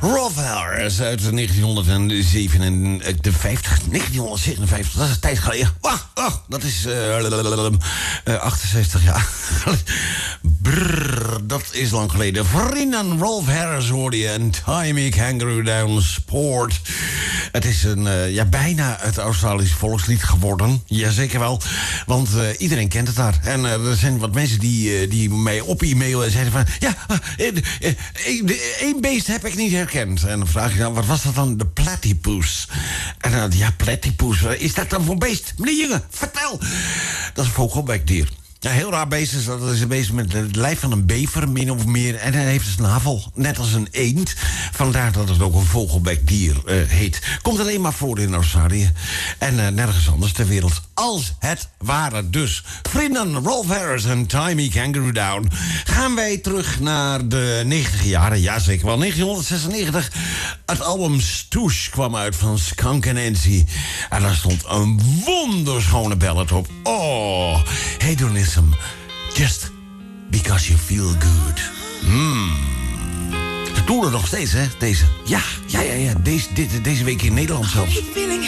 Rolf Harris uit 1957. Dat is een tijd geleden. Dat is 68 jaar. Brrr, dat is lang geleden. Vrienden, Rolf Harris hoorde je. En Timey Kangaroo Down Sport. Het is bijna het Australische volkslied geworden. Jazeker wel. Want iedereen kent het daar. En er zijn wat mensen die mij op e-mailen en zeiden van... Ja, één beest heb ik niet herkend. En dan vraag ik dan, wat was dat dan? De platypus. En dan, platypus. Is dat dan voor beest? Meneer Jonge, vertel. Dat is een vogelbekdier. Ja, heel raar beest is dat. Het is een beest met het lijf van een bever, min of meer. En hij heeft een snavel, net als een eend. Vandaar dat het ook een vogelbekdier heet. Komt alleen maar voor in Australië. En nergens anders ter wereld. Als het ware dus. Vrienden, Rolf Harris en Timey Kangaroo Down. Gaan wij terug naar de 90 jaren. Jazeker wel. 1996. Het album Stoosh kwam uit van Skunk Nancy. En daar stond een wonderschone ballad op. Oh, hedonisme. Just because you feel good. Ze toeren nog steeds, hè, deze. Ja. Deze week in Nederland zelfs.